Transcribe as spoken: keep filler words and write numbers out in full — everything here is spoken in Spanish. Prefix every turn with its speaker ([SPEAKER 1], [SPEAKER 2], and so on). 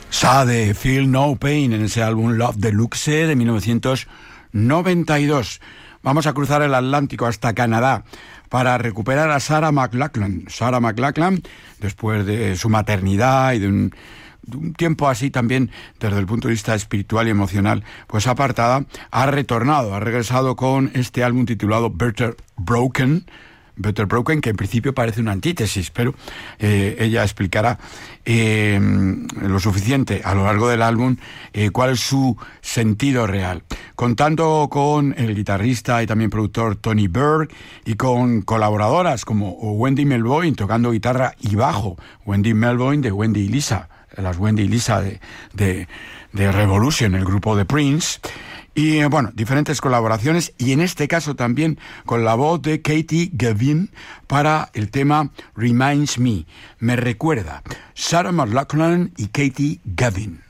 [SPEAKER 1] Sa de Feel No Pain en ese álbum Love Deluxe de mil novecientos noventa y dos. Vamos a cruzar el Atlántico hasta Canadá para recuperar a Sarah McLachlan. Sarah McLachlan, después de su maternidad y de un, de un tiempo así también desde el punto de vista espiritual y emocional, pues apartada, ha retornado, ha regresado con este álbum titulado Better Broken, Better Broken, que en principio parece una antítesis, pero eh, ella explicará eh, lo suficiente a lo largo del álbum eh, cuál es su sentido real. Contando con el guitarrista y también productor Tony Berg y con colaboradoras como Wendy Melvoin tocando guitarra y bajo, Wendy Melvoin de Wendy y Lisa, las Wendy y Lisa de, de, de Revolution, el grupo de Prince. Y bueno, diferentes colaboraciones y en este caso también con la voz de Katie Gavin para el tema Reminds Me, me recuerda, Sarah McLachlan y Katie Gavin.